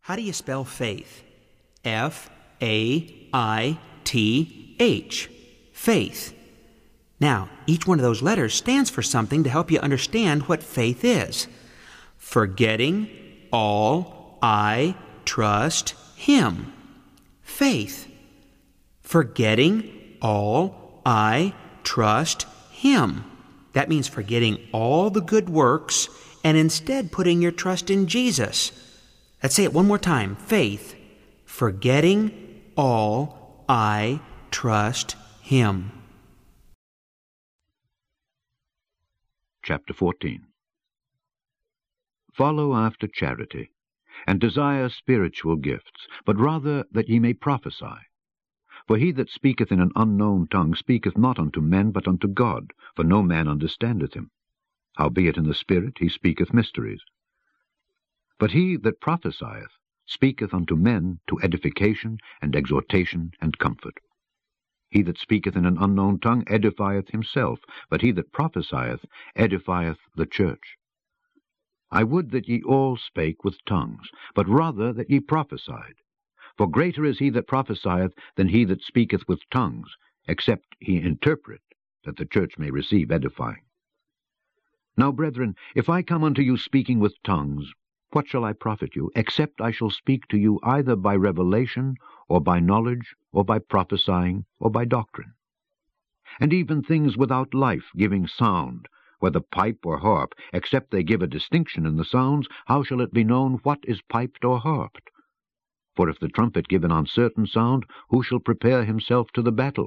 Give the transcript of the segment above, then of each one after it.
How do you spell faith? F-A-I-T-H. Faith. Now, each one of those letters stands for something to help you understand what faith is. Forgetting all I trust Him. Faith. Forgetting all I trust Him. That means forgetting all the good works and instead putting your trust in Jesus. Let's say it one more time. Faith. Forgetting all I trust Him. Chapter 14. Follow after charity, and desire spiritual gifts, but rather that ye may prophesy. For he that speaketh in an unknown tongue speaketh not unto men, but unto God, for no man understandeth him. Howbeit in the Spirit he speaketh mysteries. But he that prophesieth speaketh unto men to edification and exhortation and comfort. He that speaketh in an unknown tongue edifieth himself, but he that prophesieth edifieth the church. I would that ye all spake with tongues, but rather that ye prophesied. For greater is he that prophesieth than he that speaketh with tongues, except he interpret, that the church may receive edifying. Now, brethren, if I come unto you speaking with tongues, what shall I profit you, except I shall speak to you either by revelation, or by knowledge, or by prophesying, or by doctrine? And even things without life giving sound, whether pipe or harp, except they give a distinction in the sounds, how shall it be known what is piped or harped? For if the trumpet give an uncertain sound, who shall prepare himself to the battle?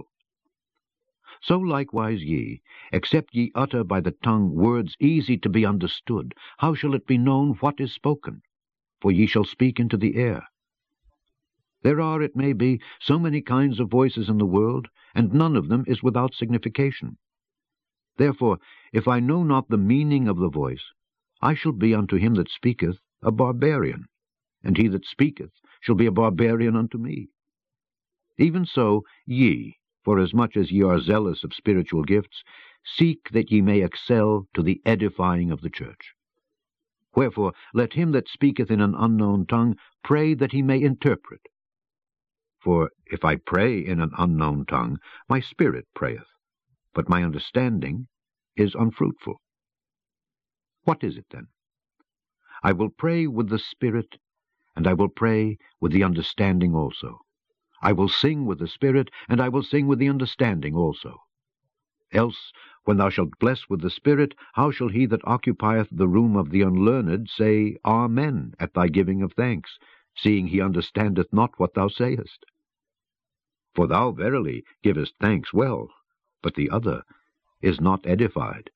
So likewise ye, except ye utter by the tongue words easy to be understood, how shall it be known what is spoken? For ye shall speak into the air. There are, it may be, so many kinds of voices in the world, and none of them is without signification. Therefore, if I know not the meaning of the voice, I shall be unto him that speaketh a barbarian, and he that speaketh shall be a barbarian unto me. Even so, ye, forasmuch as ye are zealous of spiritual gifts, seek that ye may excel to the edifying of the church. Wherefore, let him that speaketh in an unknown tongue pray that he may interpret. For if I pray in an unknown tongue, my spirit prayeth, but my understanding is unfruitful. What is it then? I will pray with the spirit, and I will pray with the understanding also. I will sing with the spirit, and I will sing with the understanding also. Else, when thou shalt bless with the spirit, how shall he that occupieth the room of the unlearned say, Amen, at thy giving of thanks, seeing he understandeth not what thou sayest? For thou verily givest thanks well, but the other is not edified.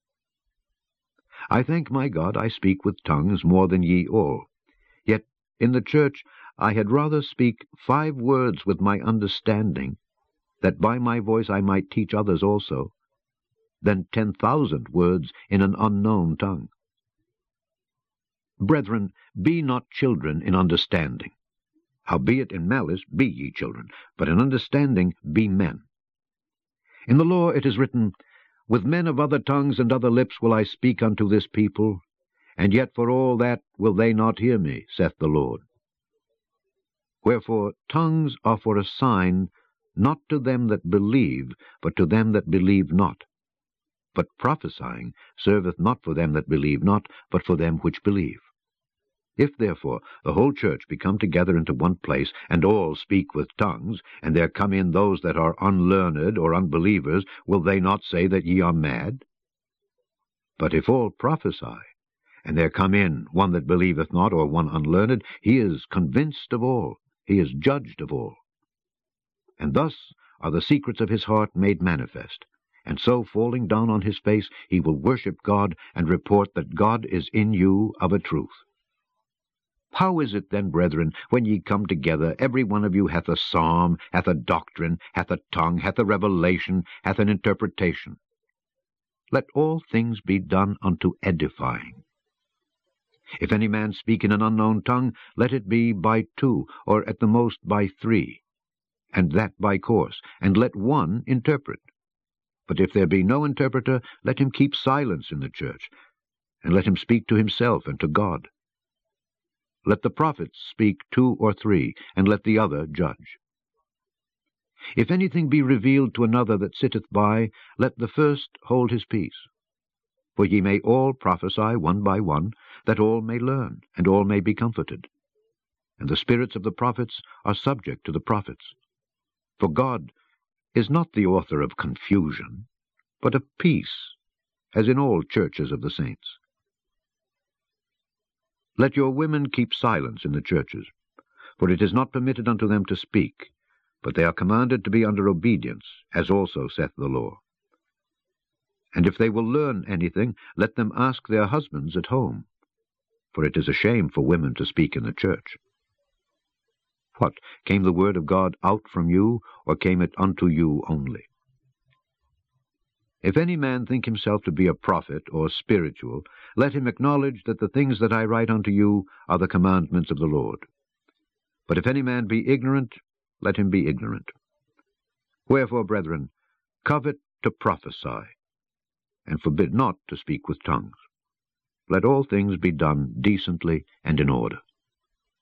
I thank my God I speak with tongues more than ye all. Yet in the church I had rather speak 5 words with my understanding, that by my voice I might teach others also, than 10,000 words in an unknown tongue. Brethren, be not children in understanding. Howbeit in malice be ye children, but in understanding be men. In the law it is written, With men of other tongues and other lips will I speak unto this people, and yet for all that will they not hear me, saith the Lord. Wherefore tongues are for a sign, not to them that believe, but to them that believe not. But prophesying serveth not for them that believe not, but for them which believe. If therefore the whole church be come together into one place, and all speak with tongues, and there come in those that are unlearned or unbelievers, will they not say that ye are mad? But if all prophesy, and there come in one that believeth not, or one unlearned, he is convinced of all, he is judged of all. And thus are the secrets of his heart made manifest, and so falling down on his face he will worship God, and report that God is in you of a truth. How is it then, brethren, when ye come together, every one of you hath a psalm, hath a doctrine, hath a tongue, hath a revelation, hath an interpretation? Let all things be done unto edifying. If any man speak in an unknown tongue, let it be by 2, or at the most by 3, and that by course, and let one interpret. But if there be no interpreter, let him keep silence in the church, and let him speak to himself and to God. Let the prophets speak 2 or 3, and let the other judge. If anything be revealed to another that sitteth by, let the first hold his peace. For ye may all prophesy one by one, that all may learn, and all may be comforted. And the spirits of the prophets are subject to the prophets. For God is not the author of confusion, but of peace, as in all churches of the saints. Let your women keep silence in the churches, for it is not permitted unto them to speak, but they are commanded to be under obedience, as also saith the law. And if they will learn anything, let them ask their husbands at home, for it is a shame for women to speak in the church. What, came the word of God out from you, or came it unto you only? If any man think himself to be a prophet or spiritual, let him acknowledge that the things that I write unto you are the commandments of the Lord. But if any man be ignorant, let him be ignorant. Wherefore, brethren, covet to prophesy, and forbid not to speak with tongues. Let all things be done decently and in order.